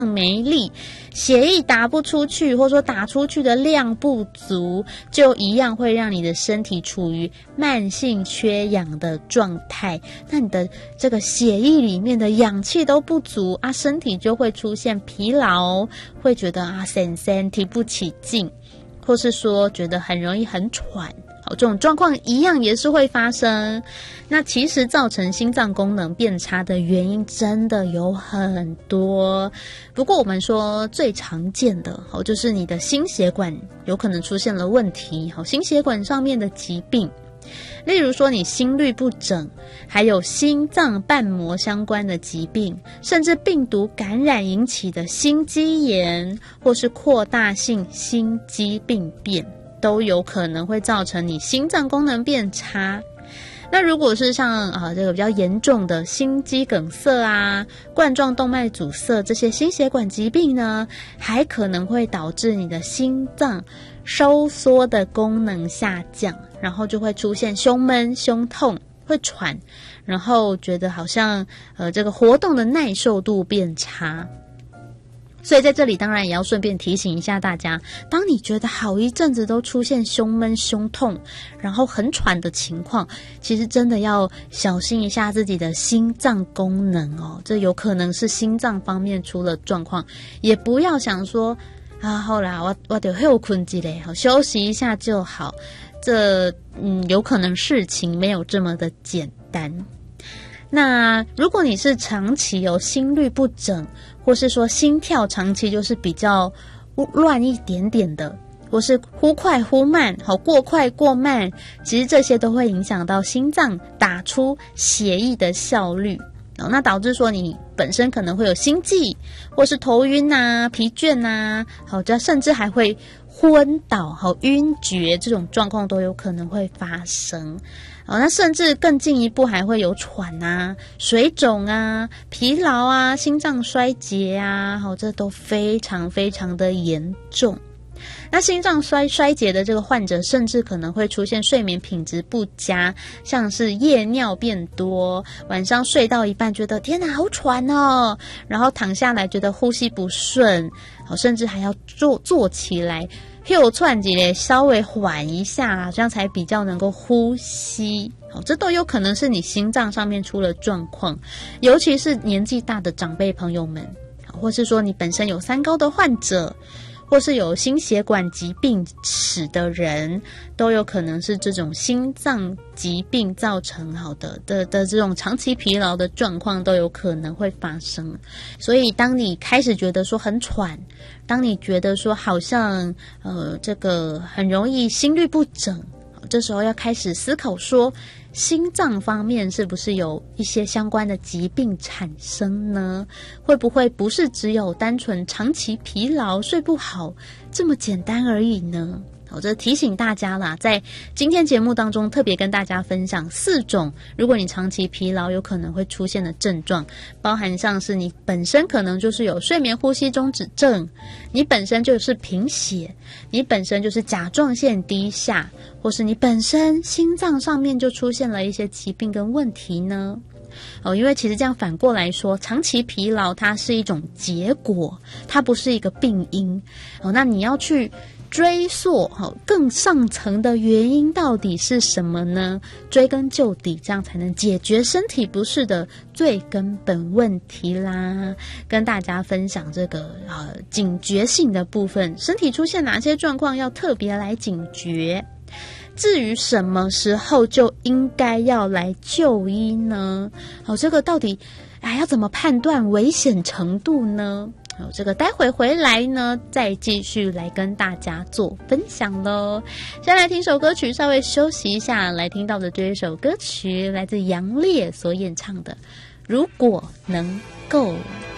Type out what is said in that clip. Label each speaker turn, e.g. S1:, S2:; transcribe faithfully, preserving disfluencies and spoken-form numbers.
S1: 没力，血液打不出去，或者说打出去的量不足，就一样会让你的身体处于慢性缺氧的状态。那你的这个血液里面的氧气都不足啊，身体就会出现疲劳，会觉得啊神神提不起劲，或是说觉得很容易很喘。好，这种状况一样也是会发生。那其实造成心脏功能变差的原因真的有很多，不过我们说最常见的，好，就是你的心血管有可能出现了问题，好，心血管上面的疾病，例如说你心律不整，还有心脏瓣膜相关的疾病，甚至病毒感染引起的心肌炎，或是扩大性心肌病变，都有可能会造成你心脏功能变差。那如果是像啊这个比较严重的心肌梗塞啊、冠状动脉阻塞这些心血管疾病呢，还可能会导致你的心脏收缩的功能下降，然后就会出现胸闷、胸痛、会喘，然后觉得好像呃这个活动的耐受度变差。所以在这里当然也要顺便提醒一下大家，当你觉得好一阵子都出现胸闷、胸痛，然后很喘的情况，其实真的要小心一下自己的心脏功能哦，这有可能是心脏方面出了状况，也不要想说啊，好啦，我我就休困一下，好休息一下就好，这嗯有可能事情没有这么的简单。那如果你是长期有心律不整，或是说心跳长期就是比较乱一点点的，或是忽快忽慢，好过快过慢，其实这些都会影响到心脏打出血液的效率，那导致说你本身可能会有心悸，或是头晕啊、疲倦啊，好，这甚至还会昏倒、好晕厥，这种状况都有可能会发生。哦，那甚至更进一步还会有喘啊、水肿啊、疲劳啊、心脏衰竭啊，好，这都非常非常的严重。那心脏衰衰竭的这个患者，甚至可能会出现睡眠品质不佳，像是夜尿变多，晚上睡到一半觉得天哪好喘哦，然后躺下来觉得呼吸不顺，好，甚至还要坐坐起来又窜起来稍微缓一下，这样才比较能够呼吸。好，这都有可能是你心脏上面出了状况，尤其是年纪大的长辈朋友们，或是说你本身有三高的患者，或是有心血管疾病史的人，都有可能是这种心脏疾病造成好的的的这种长期疲劳的状况都有可能会发生。所以当你开始觉得说很喘，当你觉得说好像呃这个很容易心律不整，这时候要开始思考说心脏方面是不是有一些相关的疾病产生呢？会不会不是只有单纯长期疲劳睡不好这么简单而已呢？好，这提醒大家啦，在今天节目当中特别跟大家分享四种如果你长期疲劳有可能会出现的症状，包含像是你本身可能就是有睡眠呼吸中止症，你本身就是贫血，你本身就是甲状腺低下，或是你本身心脏上面就出现了一些疾病跟问题呢？哦，因为其实这样反过来说，长期疲劳它是一种结果，它不是一个病因。哦，那你要去追溯更上层的原因到底是什么呢？追根究底，这样才能解决身体不适的最根本问题啦。跟大家分享这个呃警觉性的部分，身体出现哪些状况要特别来警觉。至于什么时候就应该要来就医呢？好，这个到底哎要怎么判断危险程度呢？好，这个待会回来呢再继续来跟大家做分享咯。先来听首歌曲，稍微休息一下。来听到的这一首歌曲来自杨烈所演唱的《如果能够》。